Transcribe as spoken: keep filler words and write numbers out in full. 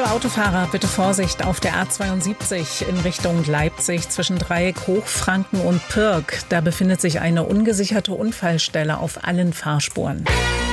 Liebe Autofahrer, bitte Vorsicht auf der A zweiundsiebzig in Richtung Leipzig zwischen Dreieck, Hochfranken und Pirk. Da befindet sich eine ungesicherte Unfallstelle auf allen Fahrspuren.